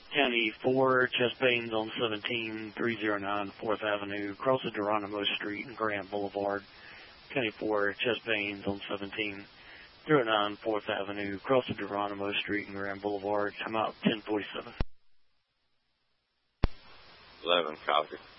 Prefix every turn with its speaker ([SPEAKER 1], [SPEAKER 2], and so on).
[SPEAKER 1] County 4, chest pains on 17309 4th Avenue, across the Geronimo Street and Grant Boulevard. County 4, chest pains on 17309 4th Avenue, across the Geronimo Street and Grant Boulevard. Come out 1047.
[SPEAKER 2] 11, copy.